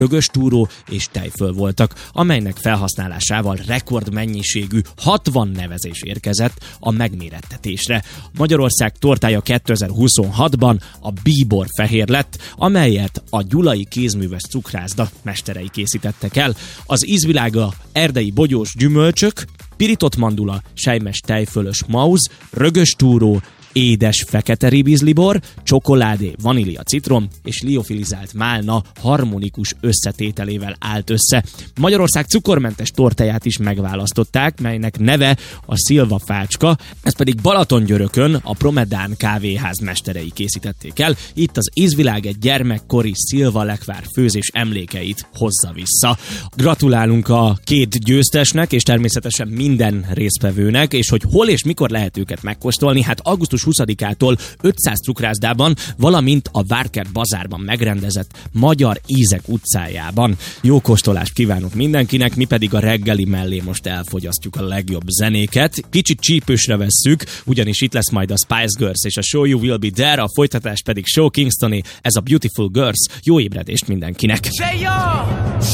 rögöstúró és tejföl voltak, amelynek felhasználásával rekordmennyiségű 60 nevezés érkezett a megmérettetésre. Magyarország tortája 2026-ban a bíbor fehér lett, amelyet a gyulai kézműves cukrászda mesterei készítettek el. Az ízvilága erdei bogyós gyümölcsök, pirított mandula, selymes tejfölös mauz, rögöstúró, édes fekete ribizlibor, csokoládé, vanília, citrom és liofilizált málna harmonikus összetételével állt össze. Magyarország cukormentes tortáját is megválasztották, melynek neve a Szilva fácska, ezt pedig Balatongyörökön a Promedán kávéház mesterei készítették el. Itt az ízvilág egy gyermekkori Szilva lekvár főzés emlékeit hozza vissza. Gratulálunk a két győztesnek, és természetesen minden résztvevőnek, és hogy hol és mikor lehet őket megkóstolni, hát augusztus 20-ától 500 cukrászdában, valamint a Várkert bazárban megrendezett Magyar Ízek utcájában. Jó kóstolást kívánok mindenkinek, mi pedig a reggeli mellé most elfogyasztjuk a legjobb zenéket. Kicsit csípősre vesszük, ugyanis itt lesz majd a Spice Girls és a Show You Will Be There, a folytatás pedig Show Kingstoné, ez a Beautiful Girls. Jó ébredést mindenkinek!